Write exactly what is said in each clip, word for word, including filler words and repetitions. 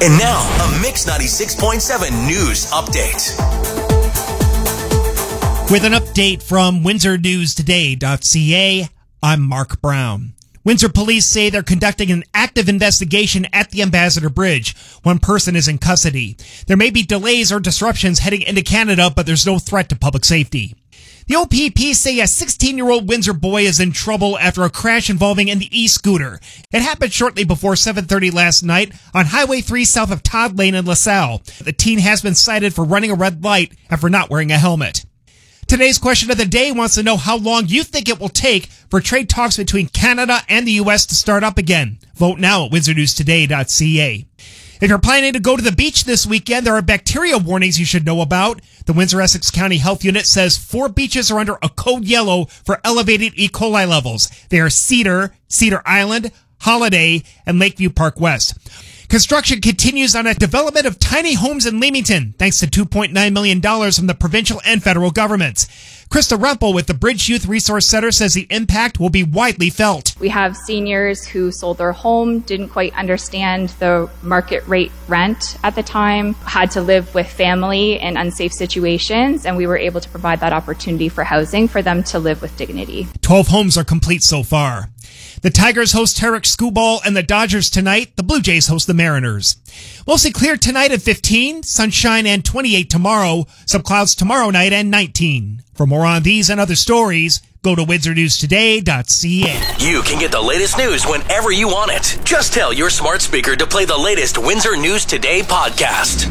And now, a Mix ninety-six point seven news update. With an update from Windsor News Today dot C A, I'm Mark Brown. Windsor police say they're conducting an active investigation at the Ambassador Bridge. One person is in custody. There may be delays or disruptions heading into Canada, but there's no threat to public safety. The O P P say a sixteen-year-old Windsor boy is in trouble after a crash involving an e-scooter. It happened shortly before seven thirty last night on Highway three south of Todd Lane in LaSalle. The teen has been cited for running a red light and for not wearing a helmet. Today's question of the day wants to know how long you think it will take for trade talks between Canada and the U S to start up again. Vote now at Windsor News Today dot C A. If you're planning to go to the beach this weekend, there are bacteria warnings you should know about. The Windsor-Essex County Health Unit says four beaches are under a code yellow for elevated E. coli levels. They are Cedar, Cedar Island, Holiday, and Lakeview Park West. Construction continues on a development of tiny homes in Leamington, thanks to two point nine million dollars from the provincial and federal governments. Krista Rumpel with the Bridge Youth Resource Center says the impact will be widely felt. We have seniors who sold their home, didn't quite understand the market rate rent at the time, had to live with family in unsafe situations, and we were able to provide that opportunity for housing for them to live with dignity. Twelve homes are complete so far. The Tigers host Tarek Skubal and the Dodgers tonight. The Blue Jays host the Mariners. Mostly clear tonight at fifteen, sunshine and twenty-eight tomorrow, some clouds tomorrow night and nineteen. For more on these and other stories, go to Windsor News Today dot C A. You can get the latest news whenever you want it. Just tell your smart speaker to play the latest Windsor News Today podcast.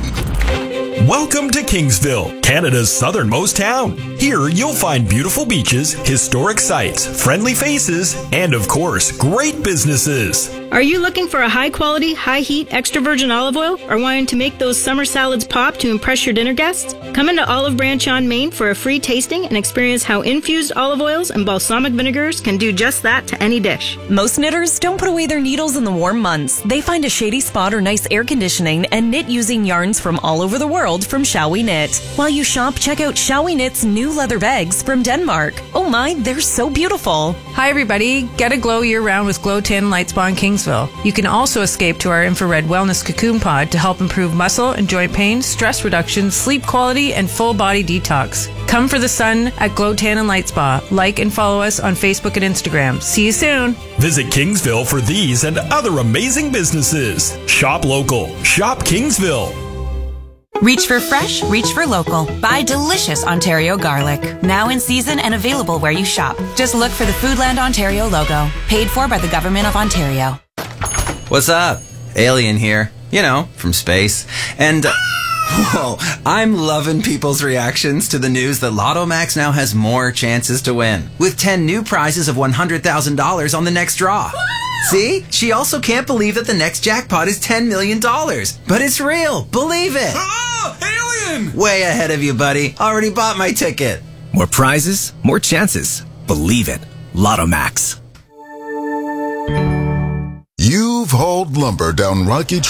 Welcome to Kingsville, Canada's southernmost town. Here you'll find beautiful beaches, historic sites, friendly faces, and of course, great businesses. Are you looking for a high-quality, high-heat, extra virgin olive oil or wanting to make those summer salads pop to impress your dinner guests? Come into Olive Branch on Main for a free tasting and experience how infused olive oils and balsamic vinegars can do just that to any dish. Most knitters don't put away their needles in the warm months. They find a shady spot or nice air conditioning and knit using yarns from all over the world from Shall We Knit. While you shop, check out Shall We Knit's new leather bags from Denmark. Oh my, they're so beautiful. Hi everybody, get a glow year-round with Glow Tan Light Spa in Kingsville. You can also escape to our infrared wellness cocoon pod to help improve muscle and joint pain, stress reduction, sleep quality, and full body detox. Come for the sun at Glow Tan and Light Spa. Like and follow us on Facebook and Instagram. See you soon. Visit Kingsville for these and other amazing businesses. Shop local. Shop Kingsville. Reach for fresh, reach for local. Buy delicious Ontario garlic. Now in season and available where you shop. Just look for the Foodland Ontario logo. Paid for by the Government of Ontario. What's up? Alien here. You know, from space. And, uh, whoa, I'm loving people's reactions to the news that Lotto Max now has more chances to win. With ten new prizes of one hundred thousand dollars on the next draw. See? She also can't believe that the next jackpot is ten million dollars. But it's real. Believe it. Ah, alien! Way ahead of you, buddy. Already bought my ticket. More prizes, more chances. Believe it. Lotto Max. You've hauled lumber down rocky